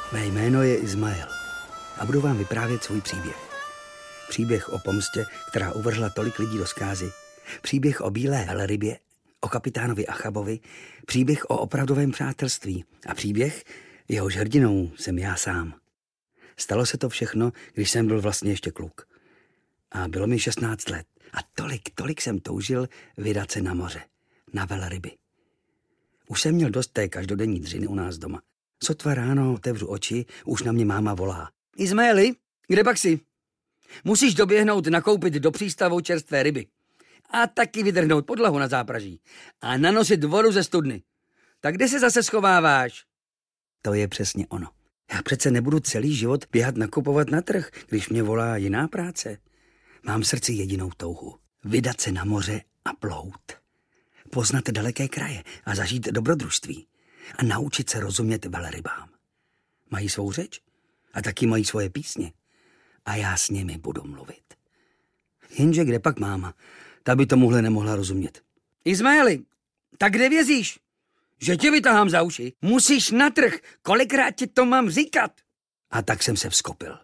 Mé jméno je Ismael a budu vám vyprávět svůj příběh. Příběh o pomstě, která uvrhla tolik lidí do zkázy. Příběh o bílé velrybě, o kapitánovi Achabovi. Příběh o opravdovém přátelství. A příběh, jehož hrdinou jsem já sám. Stalo se to všechno, když jsem byl vlastně ještě kluk. A bylo mi 16 let. A tolik jsem toužil vydat se na moře. Na velryby. Už jsem měl dost té každodenní dřiny u nás doma. Sotva ráno otevřu oči, už na mě máma volá. Ismaeli, kde pak jsi? Musíš doběhnout nakoupit do přístavu čerstvé ryby. A taky vydrhnout podlahu na zápraží. A nanosit vodu ze studny. Tak kde se zase schováváš? To je přesně ono. Já přece nebudu celý život běhat nakupovat na trh, když mě volá jiná práce. Mám v srdci jedinou touhu. Vydat se na moře a plout. Poznat daleké kraje a zažít dobrodružství. A naučit se rozumět velrybám. Mají svou řeč a taky mají svoje písně. A já s nimi budu mluvit. Jenže kde pak máma? Ta by tomuhle nemohla rozumět. Ismaeli, tak kde vězíš? Že tě vytahám za uši. Musíš na trh. Kolikrát ti to mám říkat? A tak jsem se vzkopil.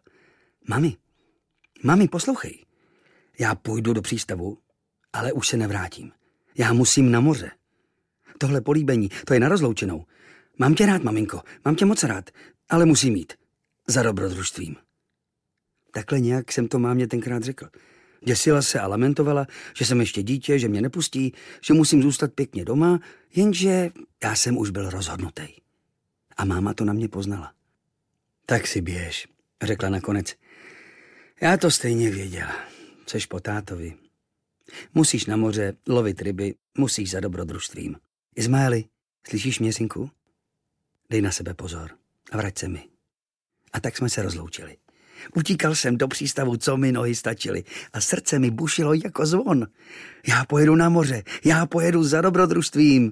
Mami, poslouchej. Já půjdu do přístavu, ale už se nevrátím. Já musím na moře. Tohle políbení, to je na rozloučenou. Mám tě rád, maminko, mám tě moc rád, ale musím jít. Za dobrodružstvím. Takhle nějak jsem to mámě tenkrát řekl. Děsila se a lamentovala, že jsem ještě dítě, že mě nepustí, že musím zůstat pěkně doma, jenže já jsem už byl rozhodnutý. A máma to na mě poznala. Tak si běž, řekla nakonec. Já to stejně věděla. Jseš po tátovi. Musíš na moře lovit ryby, musíš za dobrodružstvím. Ismaeli, slyšíš mě, synku? Dej na sebe pozor a vrať se mi. A tak jsme se rozloučili. Utíkal jsem do přístavu, co mi nohy stačily a srdce mi bušilo jako zvon. Já pojedu na moře, já pojedu za dobrodružstvím.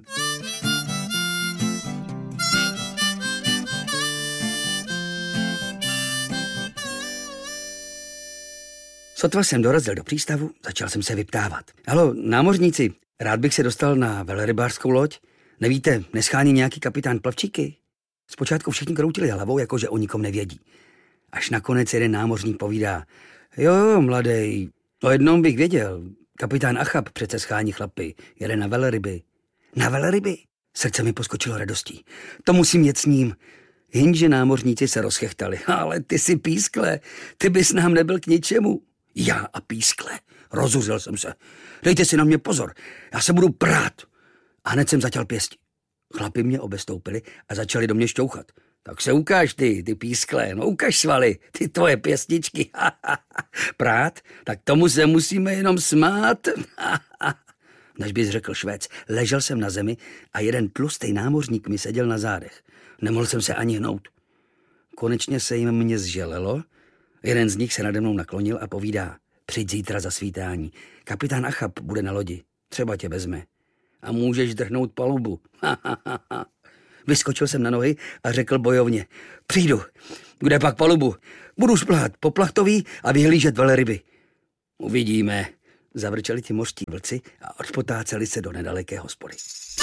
Sotva jsem dorazil do přístavu, začal jsem se vyptávat. Halo, námořníci, rád bych se dostal na velrybářskou loď. Nevíte, neschání nějaký kapitán plavčíky? Zpočátku všichni kroutili hlavou, jakože o nikom nevědí. Až nakonec jeden námořník povídá. Jo, mladej, o jednom bych věděl. Kapitán Achab přece schání chlapy, jede na velryby. Na velryby? Srdce mi poskočilo radostí. To musím jet s ním. Jenže námořníci se rozchechtali. Ale ty si pískle, ty bys nám nebyl k ničemu. Já a pískle. Rozuřil jsem se. Dejte si na mě pozor, já se budu prát. A hned jsem začal pěsti. Chlapi mě obestoupili a začali do mě šťouchat. Tak se ukáž ty pískle, no ukaž svaly, ty tvoje pěstičky. Prát? Tak tomu se musíme jenom smát. Než bys řekl Švéc, ležel jsem na zemi a jeden tlustý námořník mi seděl na zádech. Nemohl jsem se ani hnout. Konečně se jim mě zželelo. Jeden z nich se nade mnou naklonil a povídá. Přijď zítra za svítání. Kapitán Achab bude na lodi. Třeba tě vezme. A můžeš drhnout palubu. Vyskočil jsem na nohy a řekl bojovně. Přijdu. Kde pak palubu? Budu šplhat po plachtový a vyhlížet velryby. Uvidíme. Zavrčeli ti mořští vlci a odpotáceli se do nedaleké hospody.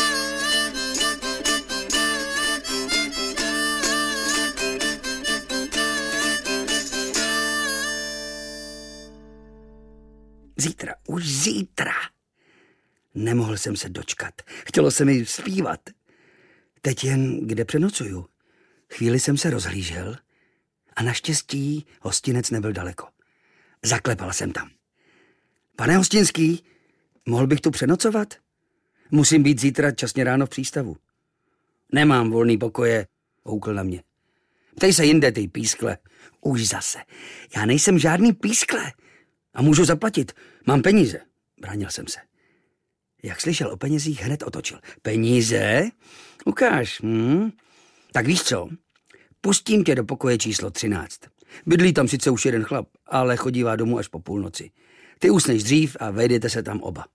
Zítra, už zítra. Nemohl jsem se dočkat. Chtělo se mi zpívat. Teď jen kde přenocuju. Chvíli jsem se rozhlížel a naštěstí hostinec nebyl daleko. Zaklepal jsem tam. Pane hostinský, mohl bych tu přenocovat? Musím být zítra časně ráno v přístavu. Nemám volný pokoje, houkl na mě. Ptej se jinde, ty pískle. Už zase. Já nejsem žádný pískle. A můžu zaplatit. Mám peníze. Bránil jsem se. Jak slyšel o penězích, hned otočil. Peníze? Ukáž. Tak víš co? Pustím tě do pokoje číslo 13. Bydlí tam sice už jeden chlap, ale chodívá domů až po půlnoci. Ty usneš dřív a vejdete se tam oba.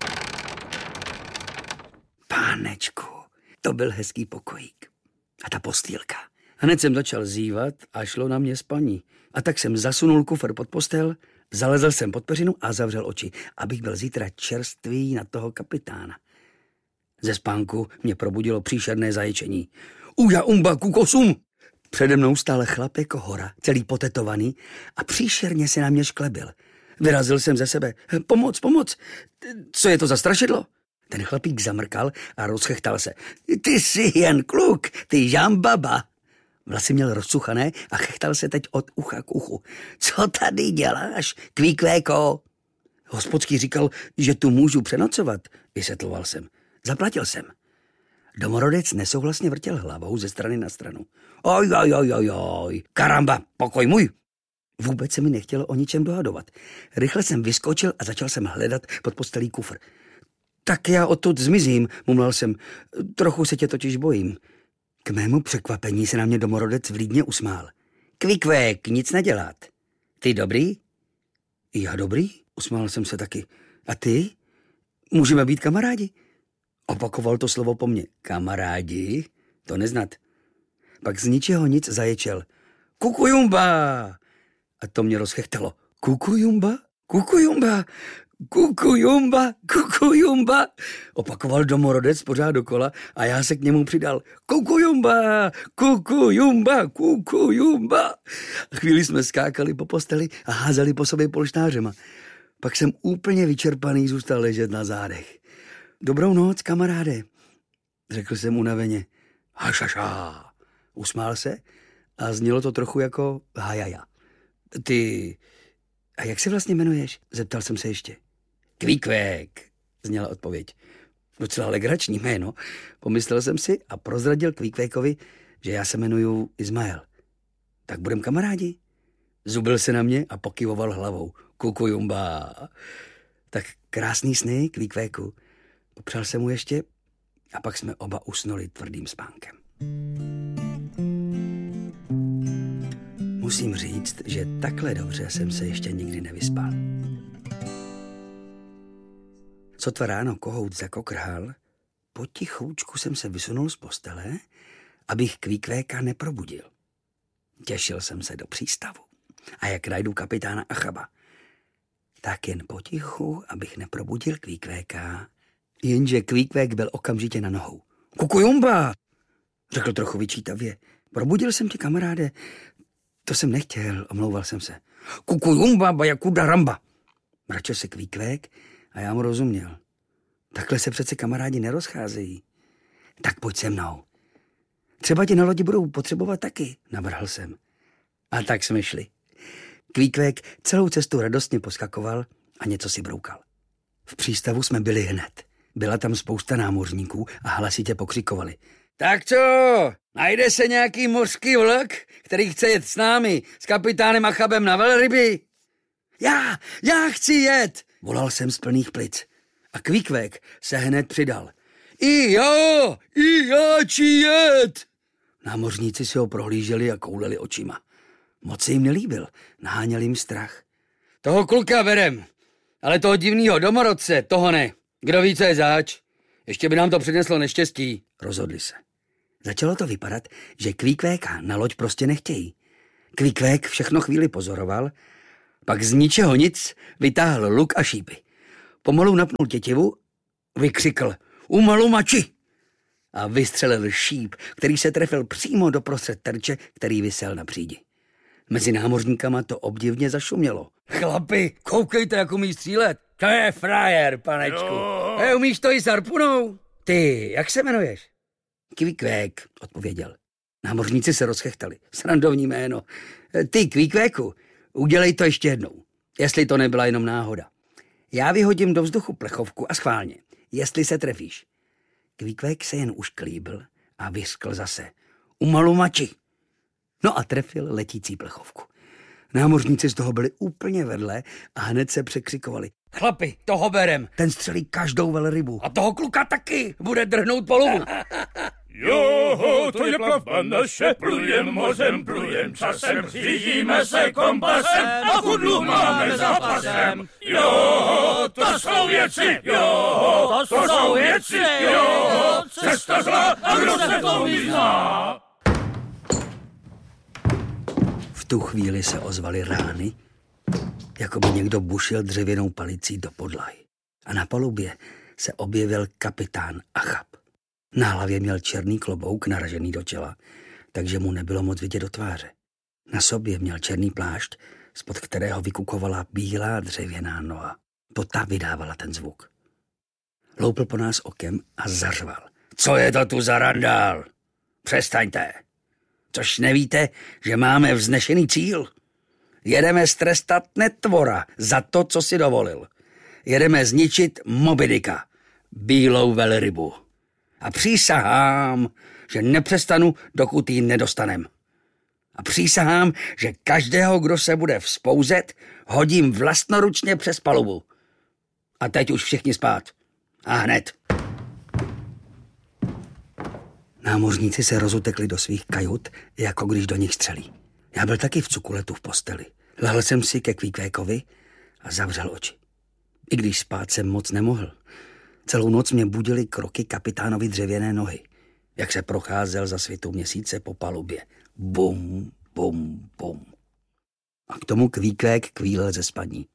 Pánečku, to byl hezký pokojík. A ta postýlka. Hned jsem začal zívat a šlo na mě spaní. A tak jsem zasunul kufr pod postel, zalezl jsem pod peřinu a zavřel oči, abych byl zítra čerstvý na toho kapitána. Ze spánku mě probudilo příšerné zaječení. Uja umba kukosum! Přede mnou stál chlap jako hora, celý potetovaný a příšerně se na mě šklebil. Vyrazil jsem ze sebe. Pomoc! Co je to za strašidlo? Ten chlapík zamrkal a rozchechtal se. Ty jsi jen kluk, ty žambaba. Vlasy měl rozsuchané a chechtal se teď od ucha k uchu. Co tady děláš, kvíkvéko? Hospodský říkal, že tu můžu přenocovat, vysvětloval jsem. Zaplatil jsem. Domorodec nesouhlasně vrtěl hlavou ze strany na stranu. Oj, karamba, pokoj můj. Vůbec se mi nechtělo o ničem dohadovat. Rychle jsem vyskočil a začal jsem hledat pod postelí kufr. Tak já odtud zmizím, mumlal jsem. Trochu se tě totiž bojím. K mému překvapení se na mě domorodec vlídně usmál. Kvikvék, nic nedělat. Ty dobrý? Já dobrý? Usmál jsem se taky. A ty? Můžeme být kamarádi? Opakoval to slovo po mně. Kamarádi? To neznat. Pak z ničeho nic zaječel. Kukujumba! A to mě rozchechtalo. Kukujumba? Kukujumba, opakoval domorodec pořád dokola a já se k němu přidal. Kukujumba. Chvíli jsme skákali po posteli a házeli po sobě polštářema. Pak jsem úplně vyčerpaný zůstal ležet na zádech. Dobrou noc, kamaráde, řekl jsem unaveně. Hašaša, usmál se a znělo to trochu jako hajaja. Ty, a jak se vlastně jmenuješ? Zeptal jsem se ještě. Kvíkvék, zněla odpověď. Docela legrační jméno, pomyslel jsem si a prozradil Kvíkvékovi, že já se jmenuju Ismael. Tak budem kamarádi? Zubil se na mě a pokyvoval hlavou. Kukujumba. Tak krásný sny, Kvíkvéku. Popřál jsem mu ještě a pak jsme oba usnuli tvrdým spánkem. Musím říct, že takhle dobře jsem se ještě nikdy nevyspal. Sotva ráno kohout zakokrhal, potichoučku jsem se vysunul z postele, abych Kvíkvéka neprobudil. Těšil jsem se do přístavu a jak najdu kapitána Achaba. Tak jen potichu, abych neprobudil Kvíkvéka. Jenže Kvíkvék byl okamžitě na nohou. Kukujumba, řekl trochu vyčítavě. Probudil jsem tě, kamaráde. To jsem nechtěl, omlouval jsem se. Kukujumba, bajakuda ramba. Mračil se Kvíkvék a já mu rozuměl. Takhle se přece kamarádi nerozcházejí. Tak pojď se mnou. Třeba tě na lodi budou potřebovat taky, navrhl jsem. A tak jsme šli. Kvíkvék celou cestu radostně poskakoval a něco si broukal. V přístavu jsme byli hned. Byla tam spousta námořníků a hlasitě pokřikovali. Tak co, najde se nějaký mořský vlk, který chce jet s námi, s kapitánem Achabem na velryby? Já chci jet, volal jsem z plných plic. A Kvíkvék se hned přidal. I já chci jet. Námořníci si ho prohlíželi a kouleli očima. Moc se jim nelíbil, naháněl jim strach. Toho kluka berem, ale toho divnýho domorodce, toho ne. Kdo ví, co je zač? Ještě by nám to přineslo neštěstí, rozhodli se. Začalo to vypadat, že Kvíkvéka na loď prostě nechtějí. Kvíkvék všechno chvíli pozoroval, pak z ničeho nic vytáhl luk a šípy. Pomalu napnul tětivu, vykřikl umalu mači a vystřelil šíp, který se trefil přímo do prostřed terče, který visel na přídi. Mezi námořníkama to obdivně zašumělo. Chlapi, koukejte, jak umí střílet. To je frajer, panečku. Umíš to i s harpunou? Ty, jak se jmenuješ? Kvíkvék, odpověděl. Námořníci se rozchechtali. Srandovní jméno. Ty, Kvíkvéku, udělej to ještě jednou. Jestli to nebyla jenom náhoda. Já vyhodím do vzduchu plechovku a schválně. Jestli se trefíš. Kvíkvék se jen ušklíbil a vyskl zase. Umalu mači. No a trefil letící plechovku. Námořníci z toho byli úplně vedle a hned se překřikovali. Chlapi, toho berem. Ten střelí každou velrybu. A toho kluka taky. Bude drhnout polovu. Jo, to je plavba naše, plujem mořem, plujem časem, řídíme se kompasem a kudlu máme za pasem. Jo, to jsou věci, jo, to jsou věci, jo, cesta zlá a kdo se to vyzná. V tu chvíli se ozvaly rány, jako by někdo bušil dřevěnou palicí do podlahy. A na palubě se objevil kapitán Achab. Na hlavě měl černý klobouk naražený do čela, takže mu nebylo moc vidět do tváře. Na sobě měl černý plášť, spod kterého vykukovala bílá dřevěná noha. To ta vydávala ten zvuk. Loupl po nás okem a zařval. Co je to tu za randál? Přestaňte. Což nevíte, že máme vznešený cíl? Jedeme strestat netvora za to, co si dovolil. Jedeme zničit Moby Dicka, bílou velrybu. A přísahám, že nepřestanu, dokud ji nedostanem. A přísahám, že každého, kdo se bude vzpouzet, hodím vlastnoručně přes palubu. A teď už všichni spát. A hned. Námořníci se rozutekli do svých kajut, jako když do nich střelí. Já byl taky v cukuletu v posteli. Lehl jsem si ke Kvíkvékovi a zavřel oči. I když spát jsem moc nemohl. Celou noc mě budily kroky kapitánovi dřevěné nohy, jak se procházel za svitou měsíce po palubě. Bum, bum, bum. A k tomu Kvíkvék kvílel ze spaní.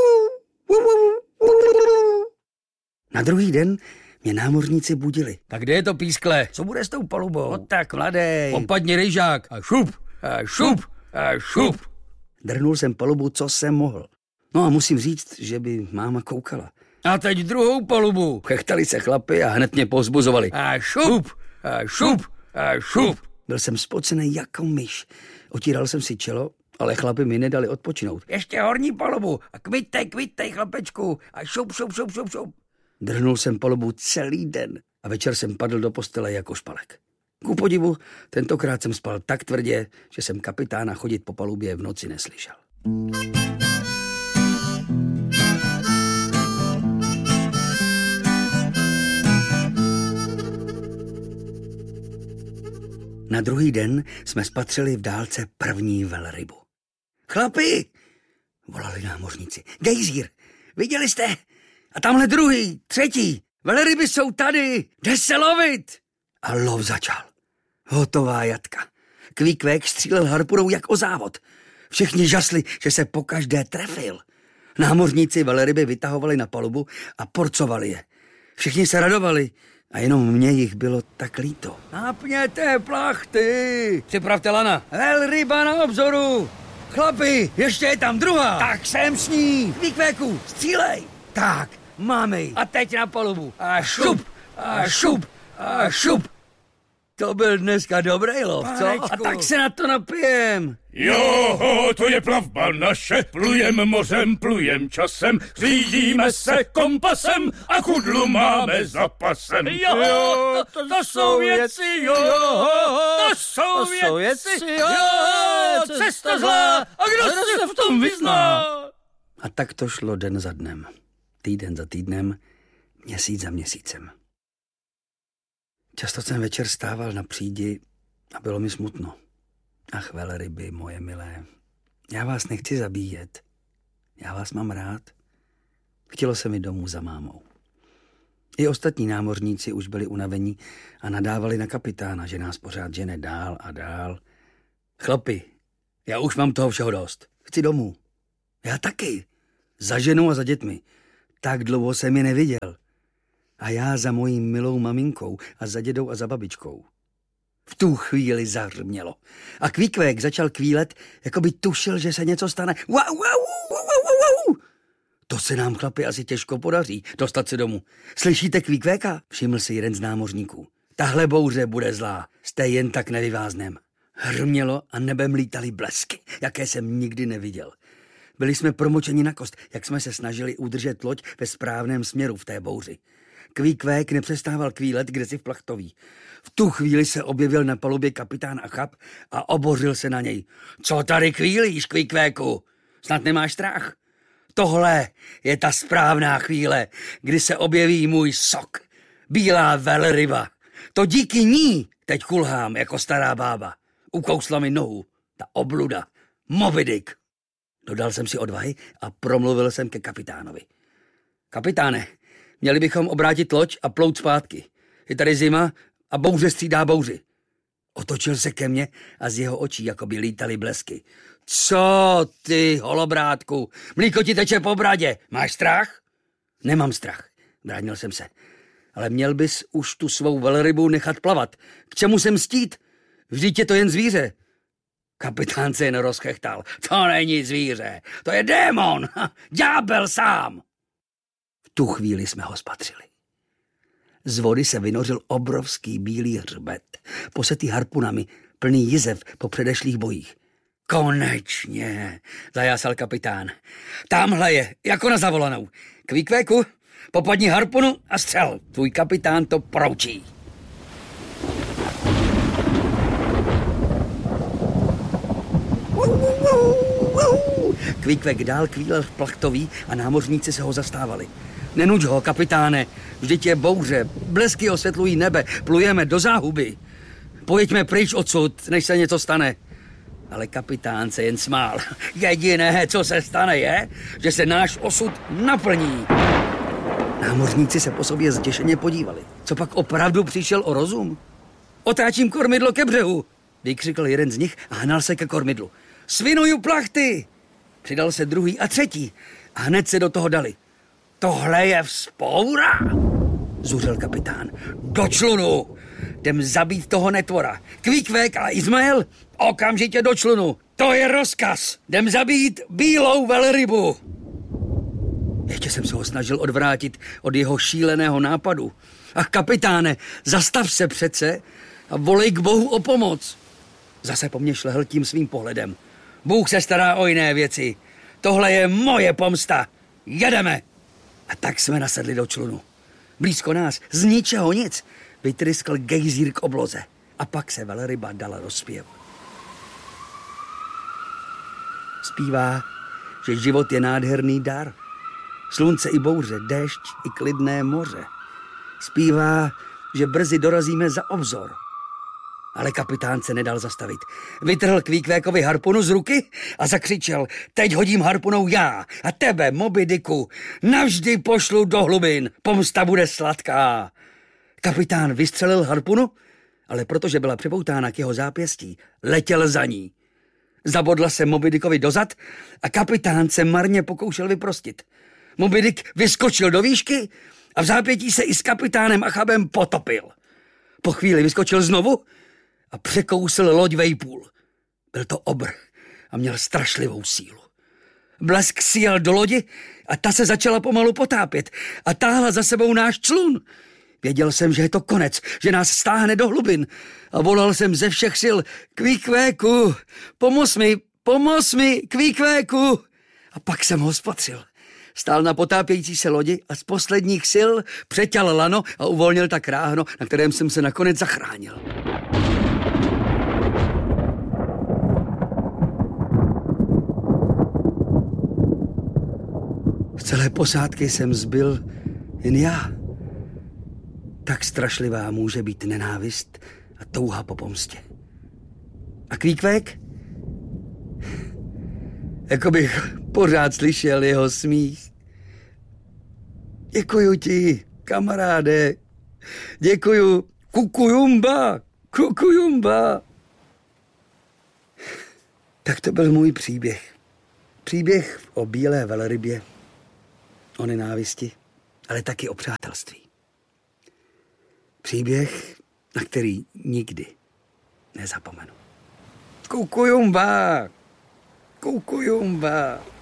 Na druhý den mě námořníci budili. Tak kde je to, pískle? Co bude s tou palubou? No tak, mladej. Opadni rejžák a šup, a šup, a šup. Drhnul jsem palubu, co jsem mohl. No a musím říct, že by máma koukala. A teď druhou palubu. Chechtali se chlapi a hned mě povzbuzovali. A šup, a šup, a šup. Byl jsem spocený jako myš. Otíral jsem si čelo, ale chlapi mi nedali odpočinout. Ještě horní palubu a kvitej, chlapečku. A šup, šup, šup, šup, šup. Drhnul jsem palubu celý den a večer jsem padl do postele jako špalek. Ku podivu, tentokrát jsem spal tak tvrdě, že jsem kapitána chodit po palubě v noci neslyšel. Na druhý den jsme spatřili v dálce první velrybu. Chlapi, volali námořníci. Gejzír, viděli jste? A tamhle druhý, třetí. Velryby jsou tady, jde se lovit. A lov začal. Hotová jatka. Kvíkvék střílel harpunou jak o závod. Všichni žasli, že se pokaždé trefil. Námořníci velryby vytahovali na palubu a porcovali je. Všichni se radovali a jenom mě jich bylo tak líto. Napněte plachty. Připravte lana. Velryba na obzoru. Chlapi, ještě je tam druhá. Tak jsem s ní. Kvíkvéku, střílej. Tak, máme ji. A teď na palubu. A šup, a šup, a šup. To byl dneska dobrý lov, co? A tak se na to napijem. Jo, to je plavba naše, plujem mořem, plujem časem, řídíme se kompasem a kudlu máme za pasem. Jo, to jsou věci, jo, to jsou věci, jo, cesta zlá, a kdo se v tom vyzná? A tak to šlo den za dnem, týden za týdnem, měsíc za měsícem. Často jsem večer stával na přídi a bylo mi smutno. Ach, velryby, moje milé, já vás nechci zabíjet. Já vás mám rád. Chtělo se mi domů za mámou. I ostatní námořníci už byli unavení a nadávali na kapitána, že nás pořád žene dál a dál. Chlapi, já už mám toho všeho dost. Chci domů. Já taky. Za ženou a za dětmi. Tak dlouho jsem je neviděl. A já za mojí milou maminkou a za dědou a za babičkou. V tu chvíli zahrmělo. A Kvíkvék začal kvílet, jako by tušil, že se něco stane. Wow, wow, wow, wow, wow. To se nám, chlapi, asi těžko podaří, dostat se domů. Slyšíte Kvíkvéka? Všiml si jeden z námořníků. Tahle bouře bude zlá, jste jen tak nevyváznem. Hrmělo a nebem lítaly blesky, jaké jsem nikdy neviděl. Byli jsme promočeni na kost, jak jsme se snažili udržet loď ve správném směru v té bouři. Kvíkvék nepřestával kvílet kdesi v plachtoví. V tu chvíli se objevil na palubě kapitán Achab a obořil se na něj. Co tady kvílíš, Kvíkvéku? Snad nemáš strach? Tohle je ta správná chvíle, kdy se objeví můj sok. Bílá velryba. To díky ní teď kulhám jako stará bába. Ukousla mi nohu, ta obluda, Moby Dick. Dodal jsem si odvahy a promluvil jsem ke kapitánovi. Kapitáne, měli bychom obrátit loď a plout zpátky. Je tady zima a bouře střídá bouři. Otočil se ke mně a z jeho očí jako by lítaly blesky. Co ty, holobrátku? Mlíko ti teče po bradě. Máš strach? Nemám strach, bránil jsem se. Ale měl bys už tu svou velrybu nechat plavat. K čemu se mstít? Vždyť je to jen zvíře. Kapitán se jen rozchechtal. To není zvíře, to je démon, ďábel sám. V tu chvíli jsme ho spatřili. Z vody se vynořil obrovský bílý hřbet, posetý harpunami, plný jizev po předešlých bojích. Konečně, zajásal kapitán. Támhle je, jako na zavolanou. Kvíkvéku, popadni harpunu a střel. Tvůj kapitán to proučí. Kvíkvek dál kvílel plachtový a námořníci se ho zastávali. Nenuď ho, kapitáne, vždyť je bouře, blesky osvětlují nebe, plujeme do záhuby. Pojeďme pryč odsud, než se něco stane. Ale kapitán se jen smál. Jediné, co se stane, je, že se náš osud naplní. Námořníci se po sobě zděšeně podívali. Co pak opravdu přišel o rozum? Otáčím kormidlo ke břehu, vykřikl jeden z nich a hnal se ke kormidlu. Svinuju plachty! Přidal se druhý a třetí a hned se do toho dali. Tohle je vzpoura, zuřil kapitán. Do člunu! Jdem zabít toho netvora. Kvíkvék a Izmael, okamžitě do člunu. To je rozkaz. Jdem zabít bílou velrybu. Ještě jsem se ho snažil odvrátit od jeho šíleného nápadu. Ach, kapitáne, zastav se přece a volej k Bohu o pomoc. Zase po mně šlehl tím svým pohledem. Bůh se stará o jiné věci. Tohle je moje pomsta. Jedeme. A tak jsme nasedli do člunu. Blízko nás, z ničeho nic, vytryskl gejzír k obloze. A pak se velryba dala do zpěvu. Zpívá, že život je nádherný dar. Slunce i bouře, déšť i klidné moře. Zpívá, že brzy dorazíme za obzor. Ale kapitán se nedal zastavit. Vytrhl Kvíkvékovi harpunu z ruky a zakřičel: teď hodím harpunou já a tebe, Moby Dicku, navždy pošlu do hlubin. Pomsta bude sladká. Kapitán vystřelil harpunu, ale protože byla připoutána k jeho zápěstí, letěl za ní. Zabodla se Moby Dickovi dozad a kapitán se marně pokoušel vyprostit. Moby Dick vyskočil do výšky a v zápětí se i s kapitánem Achabem potopil. Po chvíli vyskočil znovu a překousl loď vejpůl. Byl to obr a měl strašlivou sílu. Blesk sjel do lodi a ta se začala pomalu potápět a táhla za sebou náš člun. Věděl jsem, že je to konec, že nás stáhne do hlubin a volal jsem ze všech sil: Kvíkvéku, pomoz mi, Kvíkvéku. A pak jsem ho spatřil. Stál na potápějící se lodi a z posledních sil přeťal lano a uvolnil tak ráhno, na kterém jsem se nakonec zachránil. Z celé posádky jsem zbyl jen já. Tak strašlivá může být nenávist a touha po pomstě. A Kvíkvék? Jako bych pořád slyšel jeho smích. Děkuju ti, kamaráde. Děkuju. Kukujumba, kukujumba. Tak to byl můj příběh. Příběh o bílé velrybě, o nenávisti, ale taky o přátelství. Příběh, na který nikdy nezapomenu. Kukujumba, kukujumba.